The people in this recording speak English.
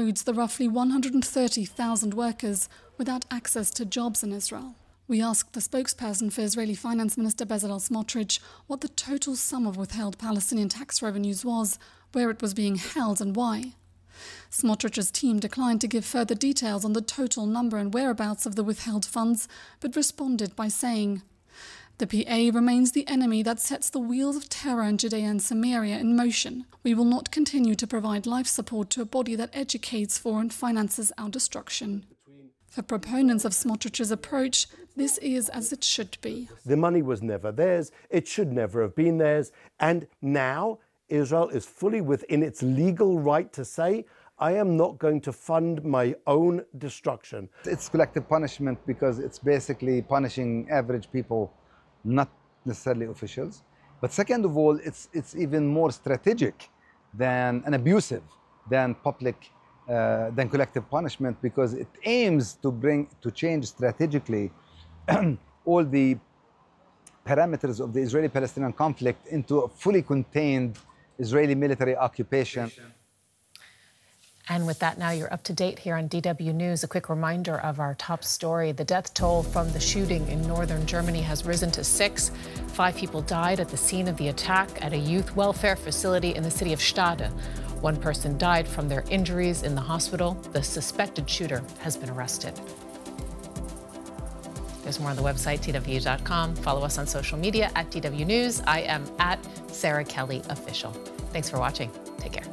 includes the roughly 130,000 workers without access to jobs in Israel. We asked the spokesperson for Israeli Finance Minister Bezalel Smotrich what the total sum of withheld Palestinian tax revenues was, where it was being held and why. Smotrich's team declined to give further details on the total number and whereabouts of the withheld funds, but responded by saying, "The PA remains the enemy that sets the wheels of terror in Judea and Samaria in motion. We will not continue to provide life support to a body that educates for and finances our destruction." For proponents of Smotrich's approach, this is as it should be. The money was never theirs, it should never have been theirs, and now Israel is fully within its legal right to say, I am not going to fund my own destruction. It's collective punishment because it's basically punishing average people, not necessarily officials. But second of all, it's even more strategic than and abusive than collective punishment, because it aims to change strategically all the parameters of the Israeli-Palestinian conflict into a fully contained Israeli military occupation. And with that, now you're up to date here on DW News. A quick reminder of our top story. The death toll from the shooting in northern Germany has risen to 6. 5 people died at the scene of the attack at a youth welfare facility in the city of Stade. 1 person died from their injuries in the hospital. The suspected shooter has been arrested. There's more on the website, tw.com. Follow us on social media at DW News. I am at Sarah Kelly Official. Thanks for watching. Take care.